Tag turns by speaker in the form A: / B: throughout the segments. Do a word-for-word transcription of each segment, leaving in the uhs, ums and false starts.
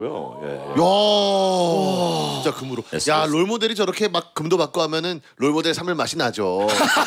A: 예.
B: 야, 진짜 금으로. 야, 롤모델이 저렇게 막 금도 받고 하면은 롤모델 삼을 맛이 나죠.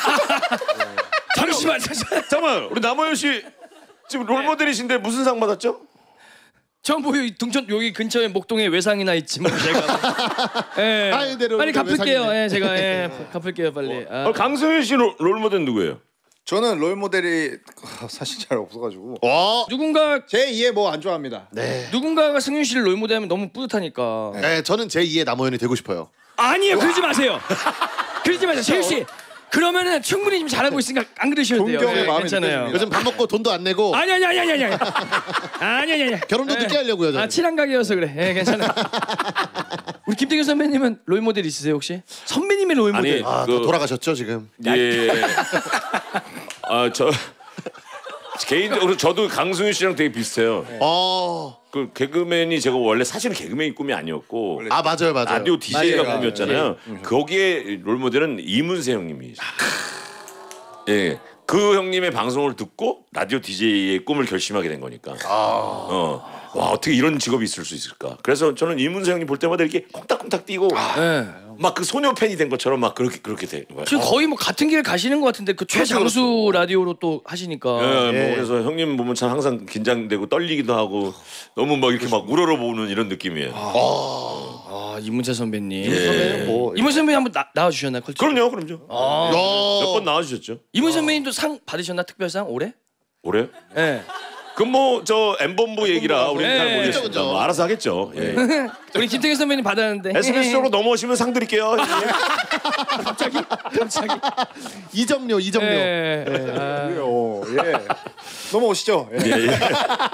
C: 잠시만,
A: 잠깐만, 우리 남호연 씨 지금 롤모델이신데 무슨 상 받았죠?
C: 전 뭐 등촌 여기 근처에 목동에 외상이나 있지 뭐 제가. 예.
B: 아이, 네,
C: 빨리 갚을게요.
B: 외상이네.
C: 예, 제가 예, 갚을게요 빨리. 아.
A: 어, 강소연 씨 롤, 롤모델 누구예요?
D: 저는 롤모델이 사실 잘 없어가지고
B: 와,
C: 누군가
D: 제 이에 뭐 안 좋아합니다.
B: 네.
C: 누군가가 승윤 씨를 롤모델하면 너무 뿌듯하니까.
B: 네, 저는 제이의 남호연이 되고 싶어요.
C: 아니요, 그러지 마세요. 그러지 마세요, 세윤 씨. 그러면은 충분히 좀 잘하고 있으니까 안 그러셔도 돼요.
D: 존경의
C: 예,
D: 마음이
C: 괜찮아요.
D: 느껴집니다.
B: 요즘 밥 먹고 돈도 안 내고
C: 아니 아니 아니 아니 아니 아니 아니 아니 아니
B: 결혼도 늦게 하려고요. 저는.
C: 아 친한 가게여서 그래. 예, 괜찮아. 우리 김태균 선배님은 롤모델 있으세요 혹시? 선배님의 롤모델.
A: 아니,
B: 아,
A: 그-
B: 다 돌아가셨죠 지금?
A: 예. 아, 저 개인적으로 저도 강승윤 씨랑 되게 비슷해요.
B: 어,
A: 그 개그맨이 제가 원래 사실은 개그맨이 꿈이 아니었고
B: 아 맞아요, 맞아요.
A: 라디오 디제이가
D: 맞아요.
A: 꿈이었잖아요. 거기에 롤모델은 이문세 형님이. 예. 그 형님의 방송을 듣고 라디오 디제이의 꿈을 결심하게 된 거니까. 어. 와, 어떻게 이런 직업이 있을 수 있을까? 그래서 저는 이문세 형님 볼 때마다 이렇게 콩닥콩닥 뛰고
C: 예.
A: 막 그 소녀 팬이 된 것처럼 막 그렇게 그렇게 된 거예요.
C: 지금 거의 뭐 같은 길 가시는 것 같은데 그 최장수 라디오로 또 하시니까.
A: 예, 뭐
B: 예.
A: 그래서 형님 보면 참 항상 긴장되고 떨리기도 하고 너무 막 이렇게 막 우러러보는 이런 느낌이에요.
C: 아 이문세 선배님.
B: 선배는 뭐
C: 이문세 선배님 한번 나, 나와주셨나요? 컬투?
A: 그럼요, 그럼요.
C: 아.
A: 몇 번 나와주셨죠?
C: 이문세 선배님도 상 받으셨나 특별상 올해?
A: 올해요?
C: 예.
A: 그럼 뭐 저 엠본부 얘기라 우리는
C: 예,
A: 잘
C: 예.
A: 모르겠습니다.
B: 그죠, 그죠.
A: 뭐 알아서 하겠죠. 예.
C: 우리 김태균 선배님 받았는데.
A: 에스비에스 쪽으로 넘어오시면 상 드릴게요.
C: 갑자기 갑자기.
B: 이정료, 이정료.
C: 예. 아.
D: 그래요. 예. 넘어오시죠. 예.
A: 예, 예.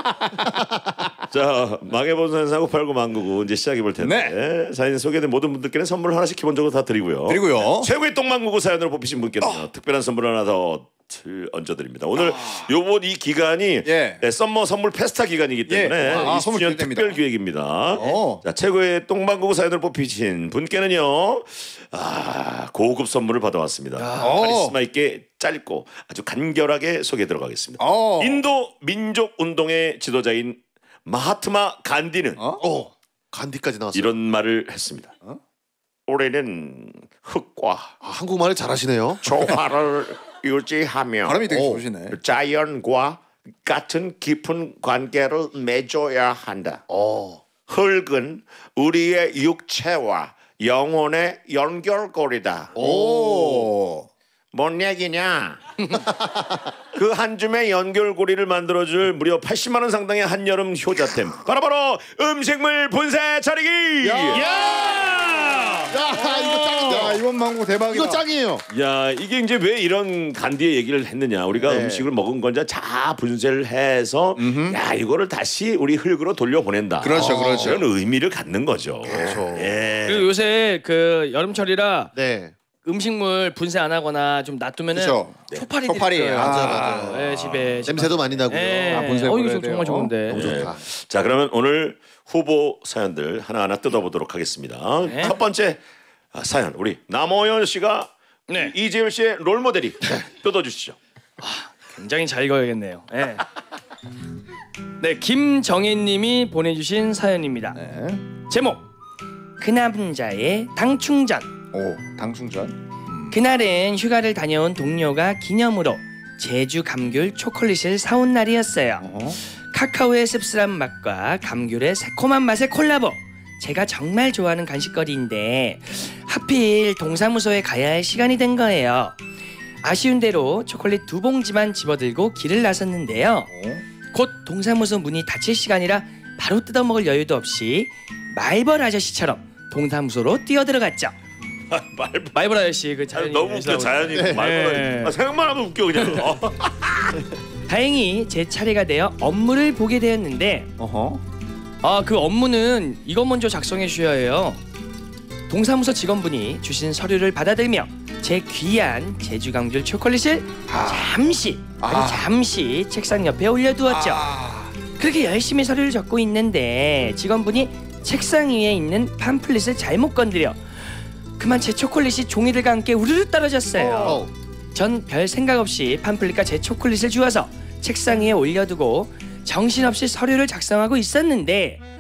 A: 자, 망해본 사구팔구 만구구 이제 시작해 볼 텐데 사연 소개된 모든 분들께는 선물 하나씩 기본적으로 다 드리고요.
D: 그리고요.
A: 최고의 똥망구구 사연으로 뽑히신 분께는 어. 특별한 선물 하나 더 얹어드립니다. 오늘 요번 이 기간이
D: 예.
A: 네, 썸머 선물 페스타 기간이기 때문에
D: 예. 아,
A: 이십 주년
D: 선물 기대됩니다.
A: 특별 기획입니다.
D: 어.
A: 자, 최고의 똥망구구 사연을 뽑히신 분께는요, 아, 고급 선물을 받아왔습니다.
D: 어.
A: 카리스마 있게 짧고 아주 간결하게 소개 들어가겠습니다.
D: 어.
A: 인도 민족 운동의 지도자인 마하트마 간디는
D: 어?
B: 어, 간디까지 나왔어요.
A: 이런 말을 했습니다. 올해는 흙과
B: 아, 한국말을 잘하시네요.
A: 조화를 유지하며
D: 발음이 되게
B: 오.
D: 좋으시네.
A: 자연과 같은 깊은 관계를 맺어야 한다.
B: 어,
A: 흙은 우리의 육체와 영혼의 연결고리다.
D: 오.
A: 뭔 얘기냐? 그 한 줌의 연결고리를 만들어줄 무려 팔십만 원 상당의 한여름 효자템 바로바로 음식물 분쇄 처리기.
B: 야, 이거 짱인데.
D: 야, 이번 망고 대박이다.
B: 이거 짱이에요.
A: 야, 이게 이제 왜 이런 간디의 얘기를 했느냐? 우리가
B: 네.
A: 음식을 먹은 건 자 분쇄를 해서 야, 이거를 다시 우리 흙으로 돌려보낸다.
D: 그렇죠, 그렇죠.
A: 그런 의미를 갖는 거죠.
B: 그렇죠.
A: 예.
C: 그리고 요새 그 여름철이라
B: 네.
C: 음식물 분쇄 안 하거나 좀 놔두면은
D: 그쵸.
C: 초파리
D: 초파리.
C: 들어요.
D: 맞아,
B: 맞아.
C: 예, 집에
B: 냄새도 많이 나고요.
C: 예.
D: 아, 분쇄
C: 어, 이거
D: 버려야
C: 정말
D: 돼요.
C: 좋은데.
B: 너무 좋다.
A: 자, 그러면 오늘 후보 사연들 하나하나 뜯어보도록 하겠습니다.
C: 네.
A: 첫 번째 사연 우리 남호연 씨가
C: 네.
A: 이재율 씨의 롤모델이 뜯어주시죠.
C: 굉장히 잘 읽어야겠네요. 예. 네, 김정혜님이 보내주신 사연입니다.
D: 네.
C: 제목 그 남자의 당충전.
D: 오, 당충전.
C: 그날은 휴가를 다녀온 동료가 기념으로 제주 감귤 초콜릿을 사온 날이었어요.
D: 어?
C: 카카오의 씁쓸한 맛과 감귤의 새콤한 맛의 콜라보. 제가 정말 좋아하는 간식거리인데 하필 동사무소에 가야 할 시간이 된 거예요. 아쉬운 대로 초콜릿 두 봉지만 집어들고 길을 나섰는데요.
D: 어?
C: 곧 동사무소 문이 닫힐 시간이라 바로 뜯어먹을 여유도 없이 말벌 아저씨처럼 동사무소로 뛰어들어갔죠.
A: 말벌.
C: 말벌 아저씨 그 자연이
A: 너무 웃겨 자연이
C: 네.
A: 말벌. 아, 생각만 하면 웃겨 그냥. 어.
C: 다행히 제 차례가 되어 업무를 보게 되었는데
D: 어허.
C: 아, 그 업무는 이것 먼저 작성해 주셔야 해요. 동사무소 직원분이 주신 서류를 받아들며 제 귀한 제주 감귤 초콜릿을 잠시 아니
D: 아.
C: 잠시 책상 옆에 올려두었죠.
D: 아.
C: 그렇게 열심히 서류를 적고 있는데 직원분이 책상 위에 있는 팜플릿을 잘못 건드려 그만 제 초콜릿이 종이들과 함께 우르르 떨어졌어요.
B: 어.
C: 전 별 생각 없이 팜플릿과 제 초콜릿을 주워서 책상 위에 올려두고 정신없이 서류를 작성하고 있었는데